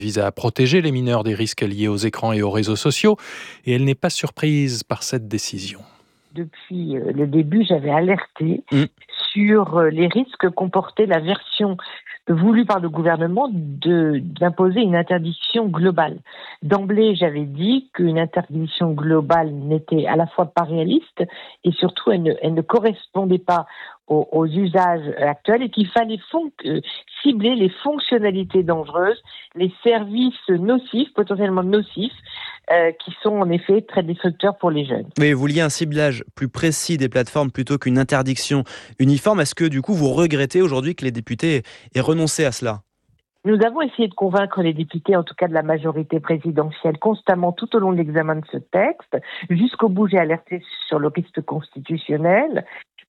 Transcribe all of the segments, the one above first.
vise à protéger les mineurs des risques liés aux écrans et aux réseaux sociaux, et elle n'est pas surprise par cette décision. Depuis le début, j'avais alerté sur les risques que comportait la version voulue par le gouvernement d'imposer une interdiction globale. D'emblée, j'avais dit qu'une interdiction globale n'était à la fois pas réaliste et surtout elle ne correspondait pas aux usages actuels et qu'il fallait cibler les fonctionnalités dangereuses, les services nocifs, potentiellement nocifs, qui sont en effet très destructeurs pour les jeunes. Mais vous vouliez un ciblage plus précis des plateformes plutôt qu'une interdiction uniforme. Est-ce que du coup vous regrettez aujourd'hui que les députés aient renoncé à cela ? Nous avons essayé de convaincre les députés, en tout cas de la majorité présidentielle, constamment tout au long de l'examen de ce texte. Jusqu'au bout, j'ai alerté sur le risque constitutionnel.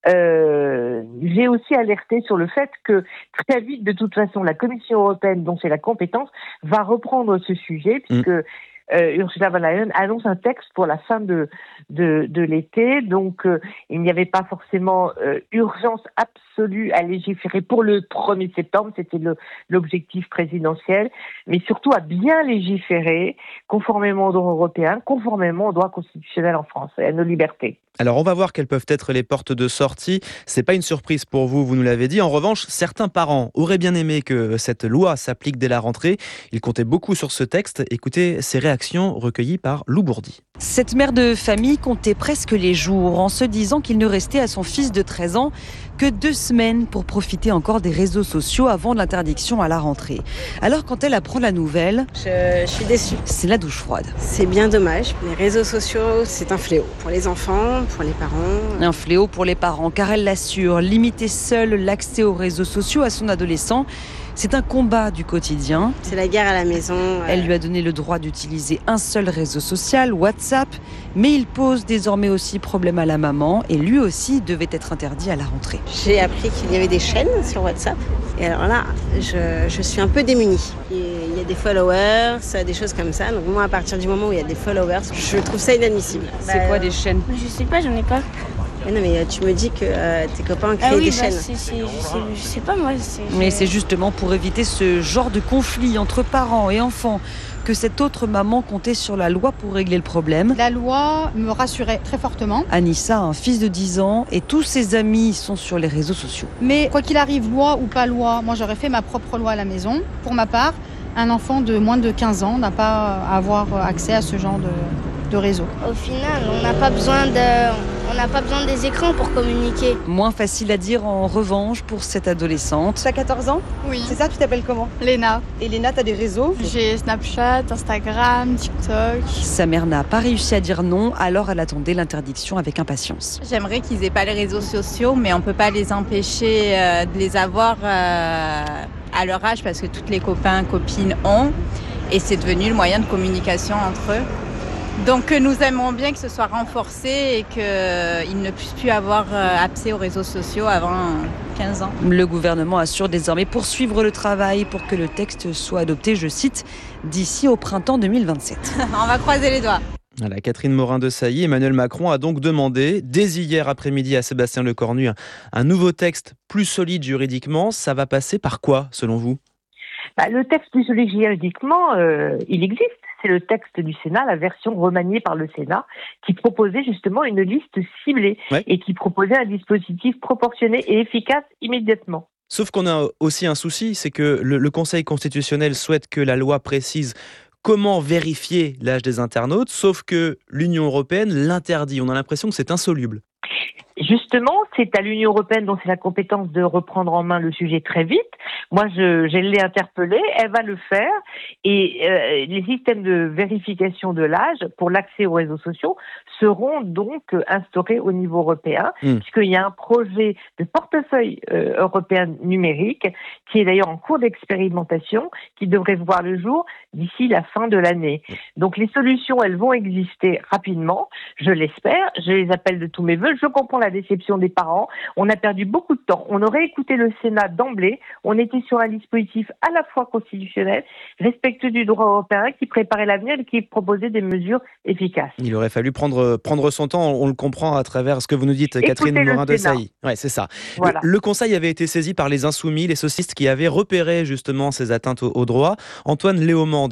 J'ai aussi alerté sur le fait que très vite, de toute façon, la Commission européenne, dont c'est la compétence, va reprendre ce sujet, puisque Ursula von der Leyen annonce un texte pour la fin de l'été. Donc, il n'y avait pas forcément urgence absolue à légiférer pour le 1er septembre. C'était l'objectif présidentiel. Mais surtout à bien légiférer conformément au droit européen, conformément au droit constitutionnel en France et à nos libertés. Alors, on va voir quelles peuvent être les portes de sortie. C'est pas une surprise pour vous, vous nous l'avez dit. En revanche, certains parents auraient bien aimé que cette loi s'applique dès la rentrée. Ils comptaient beaucoup sur ce texte. Écoutez ces réactions recueillies par Lou Bourdi. Cette mère de famille comptait presque les jours en se disant qu'il ne restait à son fils de 13 ans que 2 semaines pour profiter encore des réseaux sociaux avant l'interdiction à la rentrée. Alors quand elle apprend la nouvelle, je suis déçue. C'est la douche froide. C'est bien dommage. Les réseaux sociaux, c'est un fléau pour les enfants, pour les parents. Un fléau pour les parents, car elle l'assure, limiter seule l'accès aux réseaux sociaux à son adolescent, c'est un combat du quotidien. C'est la guerre à la maison. Elle lui a donné le droit d'utiliser un seul réseau social, WhatsApp, mais il pose désormais aussi problème à la maman et lui aussi devait être interdit à la rentrée. J'ai appris qu'il y avait des chaînes sur WhatsApp et alors là, je suis un peu démunie. Il y a des followers, des choses comme ça. Donc moi, à partir du moment où il y a des followers, je trouve ça inadmissible. C'est quoi des chaînes ? Je sais pas, j'en ai pas. Mais non, mais tu me dis que tes copains créent des chaînes. Je sais pas moi. Mais c'est justement pour éviter ce genre de conflit entre parents et enfants que cette autre maman comptait sur la loi pour régler le problème. La loi me rassurait très fortement. Anissa a un fils de 10 ans et tous ses amis sont sur les réseaux sociaux. Mais quoi qu'il arrive, loi ou pas loi, moi j'aurais fait ma propre loi à la maison. Pour ma part, un enfant de moins de 15 ans n'a pas à avoir accès à ce genre de réseau. Au final, on n'a pas besoin des écrans pour communiquer. Moins facile à dire en revanche pour cette adolescente. Tu as 14 ans ? Oui. C'est ça, tu t'appelles comment ? Léna. Et Léna, tu as des réseaux ? J'ai Snapchat, Instagram, TikTok. Sa mère n'a pas réussi à dire non, alors elle attendait l'interdiction avec impatience. J'aimerais qu'ils n'aient pas les réseaux sociaux, mais on ne peut pas les empêcher de les avoir à leur âge parce que tous les copains, copines ont. Et c'est devenu le moyen de communication entre eux. Donc nous aimerions bien que ce soit renforcé et qu'ils ne puissent plus avoir accès aux réseaux sociaux avant 15 ans. Le gouvernement assure désormais poursuivre le travail pour que le texte soit adopté, je cite, d'ici au printemps 2027. On va croiser les doigts. Voilà, Catherine Morin-Desailly, Emmanuel Macron a donc demandé, dès hier après-midi à Sébastien Lecornu, un nouveau texte plus solide juridiquement. Ça va passer par quoi, selon vous ? Le texte plus solide juridiquement, il existe. C'est le texte du Sénat, la version remaniée par le Sénat, qui proposait justement une liste ciblée et qui proposait un dispositif proportionné et efficace immédiatement. Sauf qu'on a aussi un souci, c'est que le Conseil constitutionnel souhaite que la loi précise comment vérifier l'âge des internautes, sauf que l'Union européenne l'interdit. On a l'impression que c'est insoluble. Justement, c'est à l'Union européenne dont c'est la compétence de reprendre en main le sujet très vite. Moi, je l'ai interpellée, elle va le faire. Et les systèmes de vérification de l'âge pour l'accès aux réseaux sociaux seront donc instaurés au niveau européen, puisqu'il y a un projet de portefeuille européen numérique qui est d'ailleurs en cours d'expérimentation, qui devrait voir le jour d'ici la fin de l'année. Donc les solutions, elles vont exister rapidement, je l'espère, je les appelle de tous mes vœux. Je comprends la déception des parents. On a perdu beaucoup de temps. On aurait écouté le Sénat d'emblée. On était sur un dispositif à la fois constitutionnel, respectueux du droit européen, qui préparait l'avenir et qui proposait des mesures efficaces. Il aurait fallu prendre son temps, on le comprend à travers ce que vous nous dites, Catherine Morin-Desailly. Ouais, c'est ça. Voilà. Le Conseil avait été saisi par les Insoumis, les socialistes qui avaient repéré justement ces atteintes au droit. Antoine Léaumont,